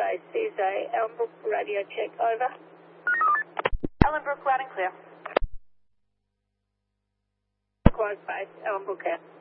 Base, CSA, Ellenbrook, radio check, over. Ellenbrook, loud and clear. Close base, Ellenbrook out.